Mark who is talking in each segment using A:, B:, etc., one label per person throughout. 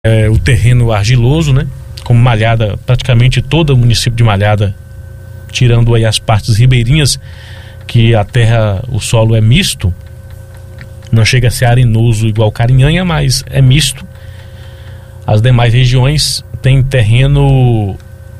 A: o terreno argiloso, né? Como Malhada, praticamente todo o município de Malhada, tirando aí as partes ribeirinhas, que a terra, o solo é misto, não chega a ser arenoso igual Carinhanha, mas é misto. As demais regiões têm terreno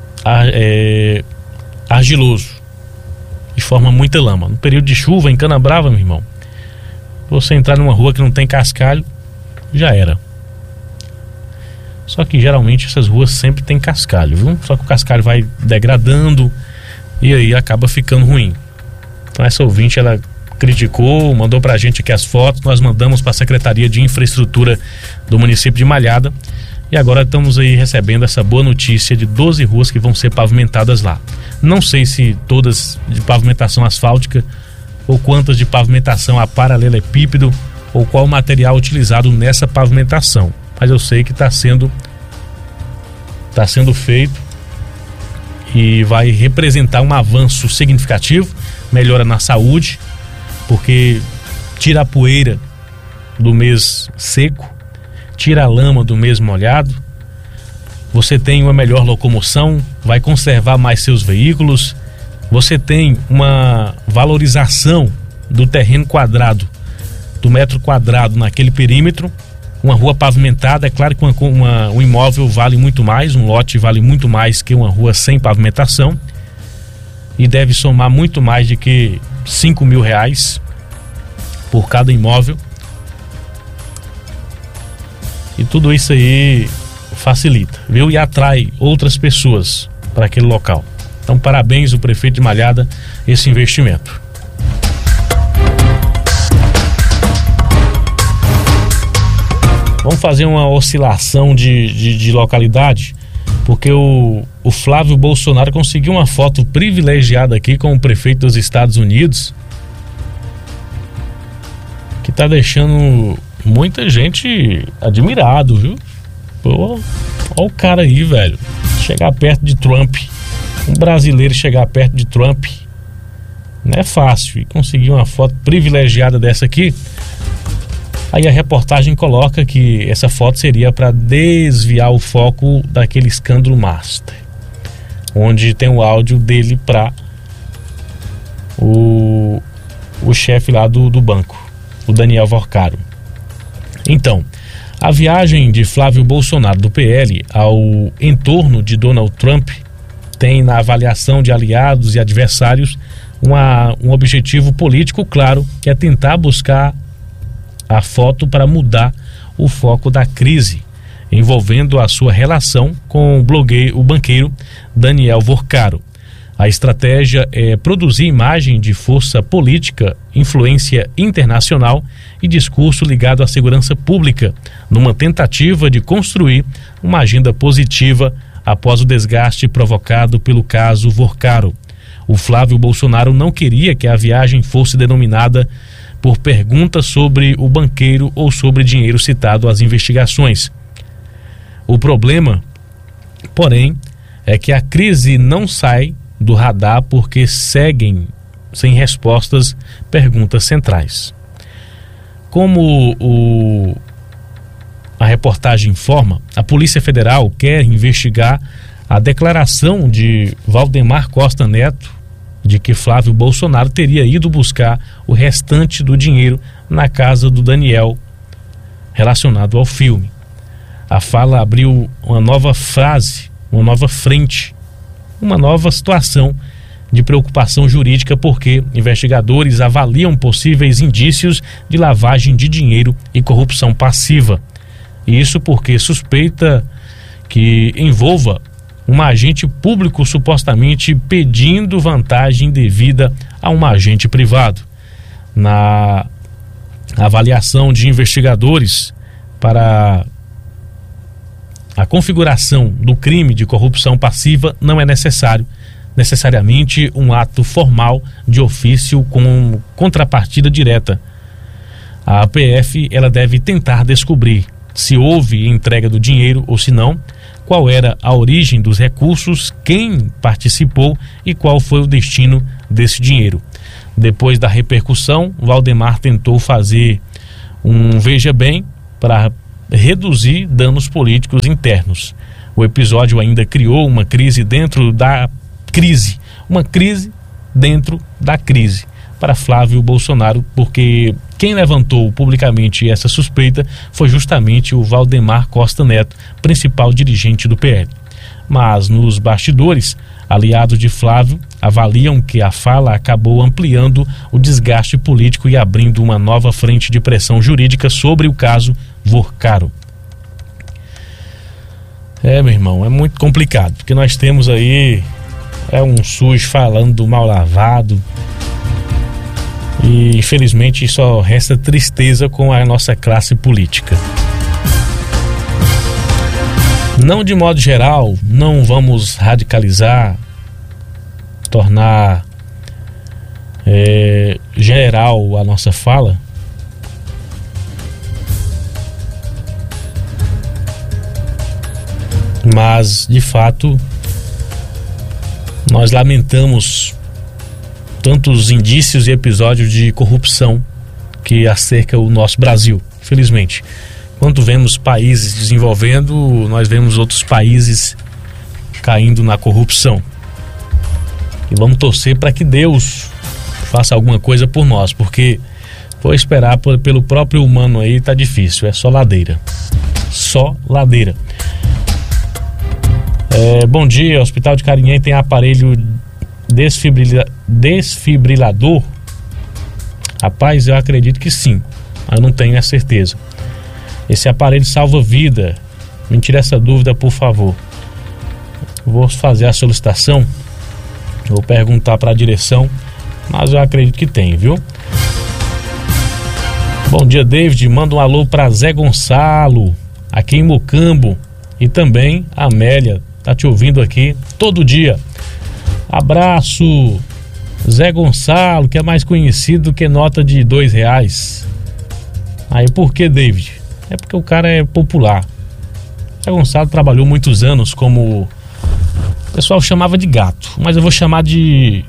A: argiloso e forma muita lama. No período de chuva, em Canabrava, meu irmão, você entrar numa rua que não tem cascalho, já era. Só que geralmente essas ruas sempre tem cascalho, viu? Só que o cascalho vai degradando e aí acaba ficando ruim. Então essa ouvinte, ela criticou, mandou pra gente aqui as fotos, nós mandamos para a Secretaria de Infraestrutura do município de Malhada e agora estamos aí recebendo essa boa notícia de 12 ruas que vão ser pavimentadas lá. Não sei se todas de pavimentação asfáltica ou quantas de pavimentação a paralelepípedo ou qual material utilizado nessa pavimentação, mas eu sei que está sendo feito e vai representar um avanço significativo, melhora na saúde, porque tira a poeira do mês seco, tira a lama do mês molhado, você tem uma melhor locomoção, vai conservar mais seus veículos, você tem uma valorização do terreno quadrado, do metro quadrado naquele perímetro. Uma rua pavimentada, é claro que um imóvel vale muito mais, um lote vale muito mais que uma rua sem pavimentação e deve somar muito mais de que R$5.000 por cada imóvel. E tudo isso aí facilita, viu? E atrai outras pessoas para aquele local. Então, parabéns ao prefeito de Malhada, esse investimento. Vamos fazer uma oscilação de localidade, porque o Flávio Bolsonaro conseguiu uma foto privilegiada aqui com o prefeito dos Estados Unidos, que tá deixando muita gente admirado, viu? Pô, ó o cara aí, velho, chegar perto de Trump, um brasileiro chegar perto de Trump não é fácil, e conseguir uma foto privilegiada dessa aqui. Aí a reportagem coloca que essa foto seria para desviar o foco daquele escândalo master, onde tem o áudio dele para o chefe lá do banco, o Daniel Vorcaro. Então, a viagem de Flávio Bolsonaro do PL ao entorno de Donald Trump tem, na avaliação de aliados e adversários, um objetivo político claro, que é tentar buscar a foto para mudar o foco da crise envolvendo a sua relação com o banqueiro Daniel Vorcaro. A estratégia é produzir imagem de força política, influência internacional e discurso ligado à segurança pública, numa tentativa de construir uma agenda positiva após o desgaste provocado pelo caso Vorcaro. O Flávio Bolsonaro não queria que a viagem fosse denominada por perguntas sobre o banqueiro ou sobre dinheiro citado às investigações. O problema, porém, é que a crise não sai do radar porque seguem sem respostas perguntas centrais. Como a reportagem informa, a Polícia Federal quer investigar a declaração de Valdemar Costa Neto de que Flávio Bolsonaro teria ido buscar o restante do dinheiro na casa do Daniel relacionado ao filme. A fala abriu uma nova frase, uma nova frente, uma nova situação de preocupação jurídica, porque investigadores avaliam possíveis indícios de lavagem de dinheiro e corrupção passiva. Isso porque suspeita que envolva um agente público supostamente pedindo vantagem devida a um agente privado. Na avaliação de investigadores para a configuração do crime de corrupção passiva, não é necessariamente um ato formal de ofício com contrapartida direta. A APF, ela deve tentar descobrir se houve entrega do dinheiro ou se não, qual era a origem dos recursos, quem participou e qual foi o destino desse dinheiro. Depois da repercussão, Valdemar tentou fazer um veja bem para reduzir danos políticos internos. O episódio ainda criou uma crise dentro da crise, uma crise dentro da crise para Flávio Bolsonaro, porque quem levantou publicamente essa suspeita foi justamente o Valdemar Costa Neto, principal dirigente do PL. Mas nos bastidores, aliados de Flávio avaliam que a fala acabou ampliando o desgaste político e abrindo uma nova frente de pressão jurídica sobre o caso Vorcaro. Meu irmão, é muito complicado, porque nós temos aí um SUS falando do mal lavado e infelizmente só resta tristeza com a nossa classe política. Não de modo geral, não vamos radicalizar, tornar geral a nossa fala, mas de fato nós lamentamos tantos indícios e episódios de corrupção que acerca o nosso Brasil, infelizmente. Quando vemos países desenvolvendo, nós vemos outros países caindo na corrupção. E vamos torcer para que Deus faça alguma coisa por nós, porque vou esperar pelo próprio humano aí tá difícil, é só ladeira. Só ladeira. Bom dia, o Hospital de Carinhém tem aparelho desfibrilador? Rapaz, eu acredito que sim, mas não tenho a certeza. Esse aparelho salva vida? Me tira essa dúvida, por favor. Vou fazer a solicitação, vou perguntar para a direção, mas eu acredito que tem, viu? Bom dia, David, manda um alô para Zé Gonçalo, aqui em Mocambo, e também a Amélia, tá te ouvindo aqui todo dia. Abraço, Zé Gonçalo, que é mais conhecido do que nota de R$2. Aí por que, David? É porque o cara é popular. Zé Gonçalo trabalhou muitos anos como... O pessoal chamava de gato, mas eu vou chamar de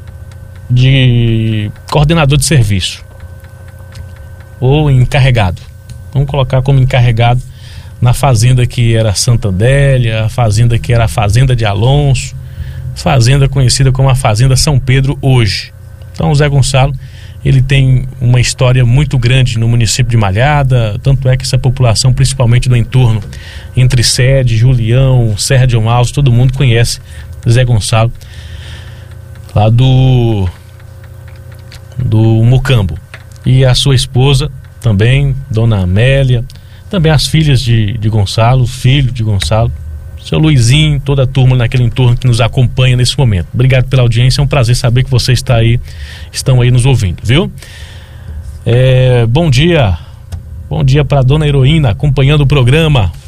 A: coordenador de serviço. Ou encarregado. Vamos colocar como encarregado na fazenda que era Santa Adélia, a fazenda que era a Fazenda de Alonso, fazenda conhecida como a Fazenda São Pedro hoje. Então o Zé Gonçalo, ele tem uma história muito grande no município de Malhada, tanto é que essa população, principalmente do entorno, entre Sede, Julião, Serra de Alves, todo mundo conhece Zé Gonçalo, lá do Mocambo. E a sua esposa também, Dona Amélia, também as filhas de Gonçalo, filho de Gonçalo, seu Luizinho, toda a turma naquele entorno que nos acompanha nesse momento. Obrigado pela audiência, é um prazer saber que vocês estão aí nos ouvindo, viu? Bom dia para Dona Heroína, acompanhando o programa.